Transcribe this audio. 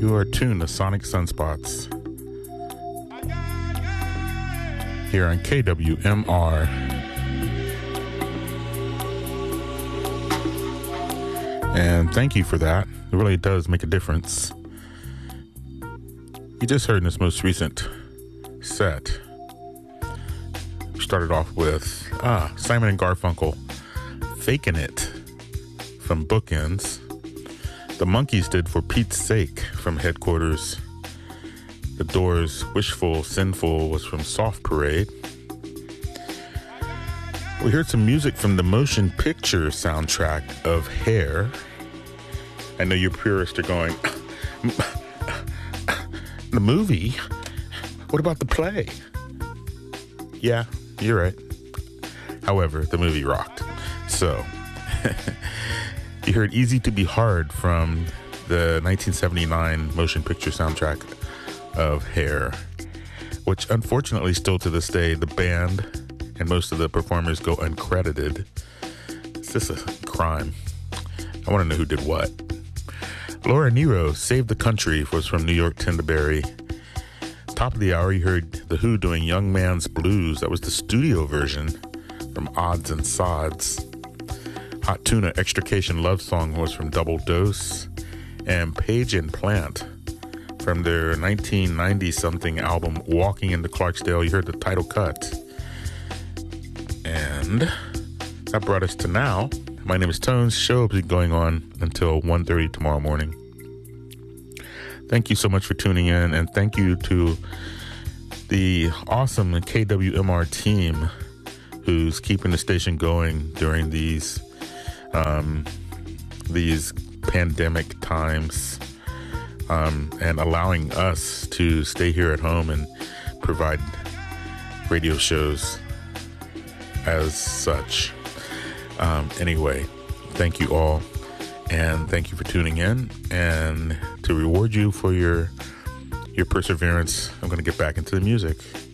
You are tuned to Sonic Sunspots here on KWMR. And thank you for that. It really does make a difference. You just heard in this most recent set, we started off with Simon and Garfunkel, Faking It from Bookends. The Monkees did For Pete's Sake from Headquarters. The Doors' Wishful Sinful was from Soft Parade. We heard some music from the motion picture soundtrack of Hair. I know you purists are going, the movie? What about the play? Yeah, you're right. However, the movie rocked. So, you heard Easy to Be Hard from the 1979 motion picture soundtrack of Hair, which unfortunately still to this day, the band and most of the performers go uncredited. It's just a crime. I want to know who did what. Laura Nyro, Save the Country, was from New York Tendaberry. Top of the hour, you heard The Who doing Young Man's Blues. That was the studio version from Odds and Sods. Hot Tuna, Extrication Love Song, was from Double Dose. And Page and Plant from their 1990-something album, Walking into Clarksdale. You heard the title cut. And that brought us to now. My name is Tones. Show will be going on until 1:30 tomorrow morning. Thank you so much for tuning in, and thank you to the awesome KWMR team who's keeping the station going during these pandemic times, and allowing us to stay here at home and provide radio shows as such. Anyway, thank you all, and thank you for tuning in. And to reward you for your perseverance, I'm going to get back into the music.